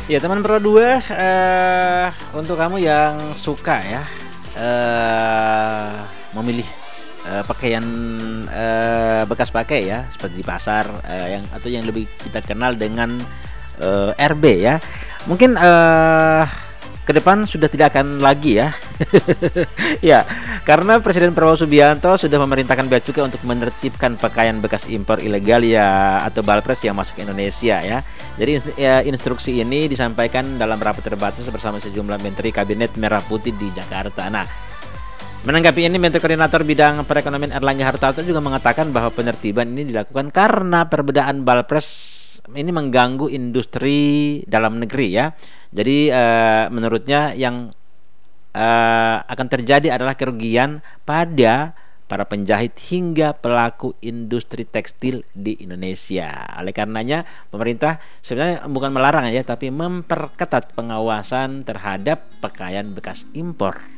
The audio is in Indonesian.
Ya teman Pro 2, untuk kamu yang suka ya memilih pakaian bekas pakai ya, seperti di pasar, atau yang lebih kita kenal dengan RB ya. Mungkin ke depan sudah tidak akan lagi ya. Ya, karena Presiden Prabowo Subianto sudah memerintahkan Bea Cukai untuk menertibkan pakaian bekas impor ilegal ya, atau balpres yang masuk ke Indonesia ya. Jadi ya, instruksi ini disampaikan dalam rapat terbatas bersama sejumlah menteri Kabinet Merah Putih di Jakarta. Nah, menanggapi ini, Menteri Koordinator Bidang Perekonomian Erlangga Hartarto juga mengatakan bahwa penertiban ini dilakukan karena perbedaan balpres ini mengganggu industri dalam negeri ya. Jadi menurutnya yang akan terjadi adalah kerugian pada para penjahit hingga pelaku industri tekstil di Indonesia. Oleh karenanya, pemerintah sebenarnya bukan melarang ya, tapi memperketat pengawasan terhadap pakaian bekas impor.